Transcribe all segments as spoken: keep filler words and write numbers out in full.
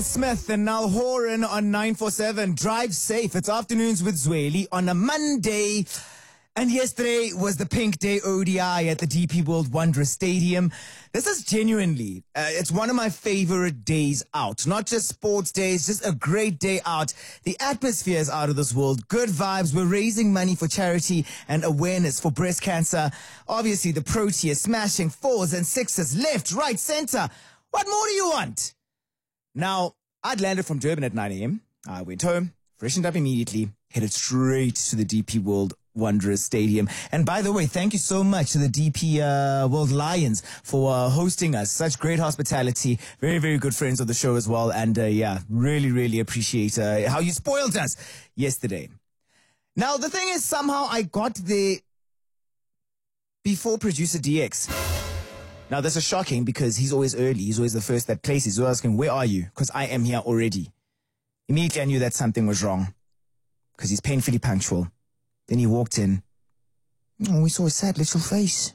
Smith and Nal Horan on nine four seven. Drive safe. It's Afternoons with Zweli on a Monday. And yesterday was the Pink Day O D I at the D P World Wanderers Stadium. This is genuinely, uh, it's one of my favorite days out. Not just sports days, just a great day out. The atmosphere is out of this world. Good vibes. We're raising money for charity and awareness for breast cancer. Obviously, the Proteas smashing fours and sixes left, right, center. What more do you want? Now, I'd landed from Durban at nine a.m. I went home, freshened up immediately, headed straight to the D P World Wanderers Stadium. And by the way, thank you so much to the D P uh, World Lions for uh, hosting us. Such great hospitality. Very, very good friends of the show as well. And uh, yeah, really, really appreciate uh, how you spoiled us yesterday. Now, the thing is, somehow I got there before producer D X. Now, this is shocking because he's always early. He's always the first that places. He's asking, where are you? Because I am here already. Immediately, I knew that something was wrong because he's painfully punctual. Then he walked in. Oh, we saw his sad little face.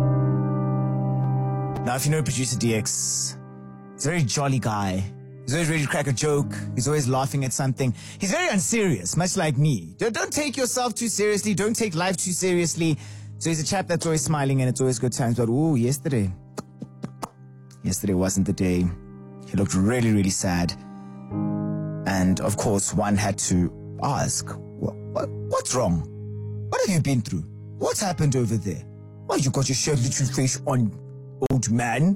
Now, if you know producer D X, he's a very jolly guy. He's always ready to crack a joke. He's always laughing at something. He's very unserious, much like me. Don't, don't take yourself too seriously. Don't take life too seriously. So he's a chap that's always smiling and it's always good times. But, ooh, yesterday. Yesterday wasn't the day. He looked really, really sad. And, of course, one had to ask, what, what, what's wrong? What have you been through? What's happened over there? Why you got your shirt little face on, old man?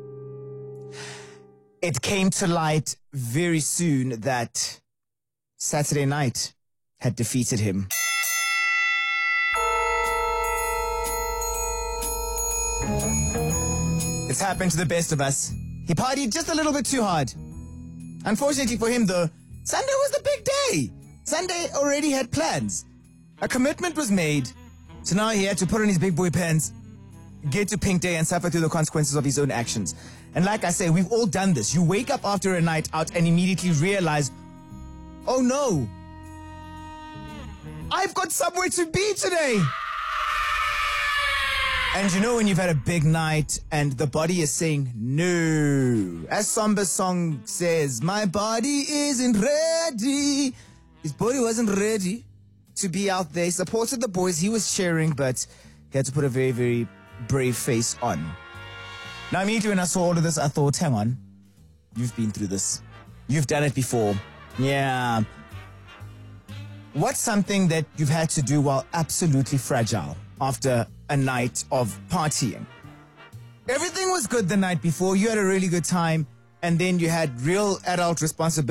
It came to light very soon that Saturday night had defeated him. It's happened to the best of us. He partied just a little bit too hard. Unfortunately for him, though, Sunday was the big day. Sunday already had plans. A commitment was made. So now he had to put on his big boy pants, get to Pink Day and suffer through the consequences of his own actions. And like I say, we've all done this. You wake up after a night out and immediately realize, oh no, I've got somewhere to be today. And you know when you've had a big night and the body is saying no. As Samba's song says, my body isn't ready. His body wasn't ready to be out there. He supported the boys. He was cheering, but he had to put a very, very brave face on. Now, immediately when I saw all of this, I thought, hang on. You've been through this. You've done it before. Yeah. What's something that you've had to do while absolutely fragile after a night of partying? Everything was good the night before. You had a really good time. And then you had real adult responsibility.